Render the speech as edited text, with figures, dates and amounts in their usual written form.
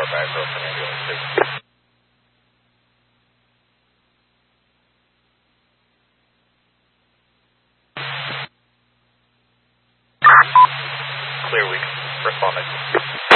back for open ambulance. Clear, we can respond.